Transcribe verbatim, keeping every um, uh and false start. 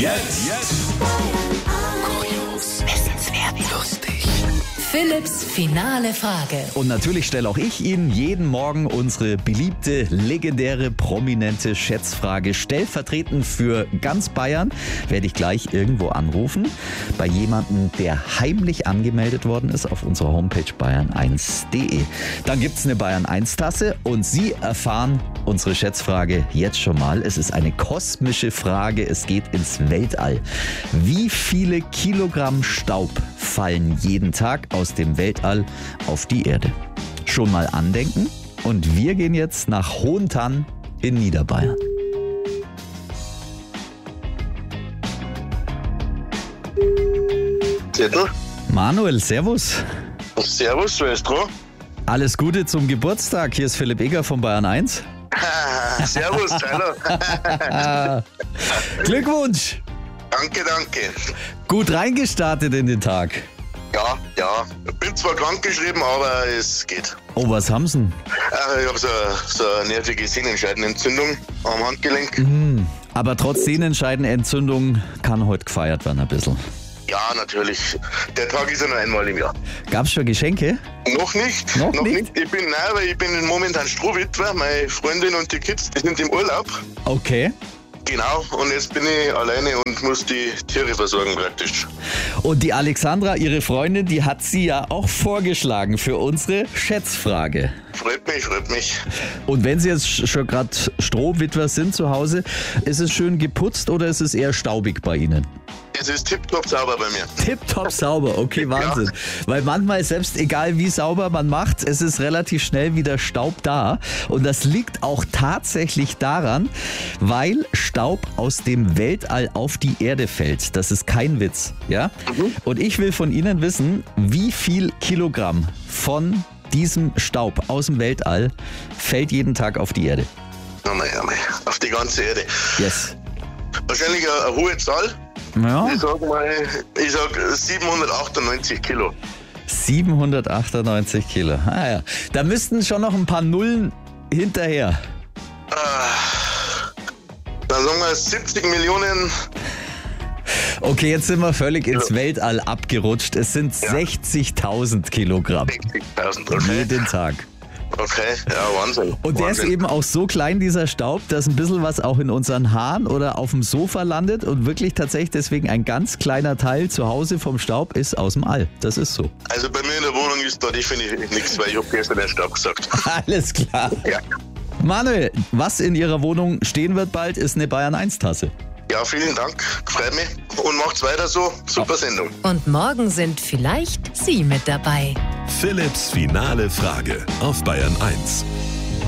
Jetzt. Jetzt. Kurios, wissenswert, lustig. Philipps finale Frage. Und natürlich stelle auch ich Ihnen jeden Morgen unsere beliebte, legendäre, prominente Schätzfrage. Stellvertretend für ganz Bayern werde ich gleich irgendwo anrufen. Bei jemandem, der heimlich angemeldet worden ist auf unserer Homepage bayern eins punkt de. Dann gibt es eine Bayern eins Tasse und Sie erfahren unsere Schätzfrage jetzt schon mal. Es ist eine kosmische Frage. Es geht ins Weltall. Wie viele Kilogramm Staub fallen jeden Tag aus dem Weltall auf die Erde? Schon mal andenken. Und wir gehen jetzt nach Hohentann in Niederbayern. Zettel. Manuel, servus. Servus, wer ist dran? Alles Gute zum Geburtstag. Hier ist Philipp Egger von Bayern eins. Servus, hallo. Glückwunsch. Danke, danke. Gut reingestartet in den Tag. Ja, ja. Ich bin zwar krankgeschrieben, aber es geht. Oh, was haben Sie denn? Äh, Ich habe so, so eine nervige Sehnenscheidenentzündung am Handgelenk. Mhm. Aber trotz Sehnenscheidenentzündung kann heute gefeiert werden ein bisschen. Ja, natürlich. Der Tag ist ja nur einmal im Jahr. Gab's schon Geschenke? Noch nicht. Noch nicht? Ich bin, nein, weil ich bin momentan Strohwitwer. Meine Freundin und die Kids, die sind im Urlaub. Okay. Genau. Und jetzt bin ich alleine und muss die Tiere versorgen praktisch. Und die Alexandra, ihre Freundin, die hat sie ja auch vorgeschlagen für unsere Schätzfrage. Freut mich, freut mich. Und wenn Sie jetzt schon gerade Strohwitwer sind zu Hause, ist es schön geputzt oder ist es eher staubig bei Ihnen? Es ist tipptopp sauber bei mir. Tipptopp sauber, okay, Wahnsinn. Ja. Weil manchmal, selbst egal wie sauber man macht, es ist relativ schnell wieder Staub da. Und das liegt auch tatsächlich daran, weil Staub aus dem Weltall auf die Erde fällt. Das ist kein Witz, ja? Mhm. Und ich will von Ihnen wissen, wie viel Kilogramm von diesem Staub aus dem Weltall fällt jeden Tag auf die Erde? Oh mein, oh mein. Auf die ganze Erde. Yes. Wahrscheinlich eine, eine hohe Zahl. Ja. Ich sag mal, ich sag siebenhundertachtundneunzig Kilo. siebenhundertachtundneunzig Kilo. Ah ja. Da müssten schon noch ein paar Nullen hinterher. Ah, dann sagen wir siebzig Millionen. Okay, jetzt sind wir völlig ins Ja. Weltall abgerutscht. Es sind Ja. sechzigtausend Kilogramm. sechzigtausend, okay. Jeden Tag. Okay, ja, Wahnsinn. Und der Wahnsinn. ist eben auch so klein, dieser Staub, dass ein bisschen was auch in unseren Haaren oder auf dem Sofa landet und wirklich tatsächlich deswegen ein ganz kleiner Teil zu Hause vom Staub ist aus dem All. Das ist so. Also bei mir in der Wohnung ist da definitiv nichts, weil ich habe gestern den Staub gesagt. Alles klar. Ja. Manuel, was in Ihrer Wohnung stehen wird bald, ist eine Bayern eins Tasse. Ja, vielen Dank, freut mich und macht's weiter so. Super Sendung. Und morgen sind vielleicht Sie mit dabei. Philipps finale Frage auf Bayern eins.